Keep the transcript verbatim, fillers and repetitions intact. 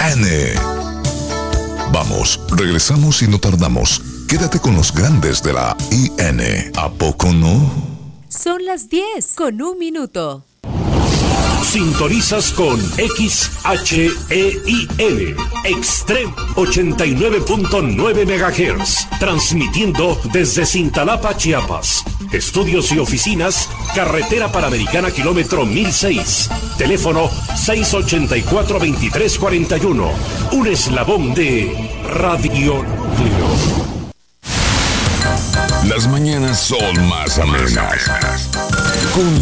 N. Vamos, regresamos y no tardamos. Quédate con los grandes de la I N. ¿A poco no? Son las diez con un minuto. Sintonizas con X H E I L, Extreme ochenta y nueve punto nueve megahertz, transmitiendo desde Cintalapa, Chiapas. Estudios y oficinas, Carretera Panamericana, kilómetro mil seis. Teléfono seis ochenta y cuatro, veintitrés cuarenta y uno. Un eslabón de Radio Núcleo. Las mañanas son más amenas. Con